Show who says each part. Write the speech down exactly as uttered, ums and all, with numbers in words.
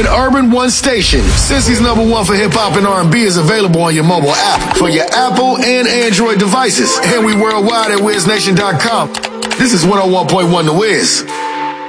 Speaker 1: an Urban One station. Cincy's number one for hip-hop and R and B is available on your mobile app for your Apple and Android devices. And we worldwide at wiz nation dot com. This is one oh one point one The Wiz.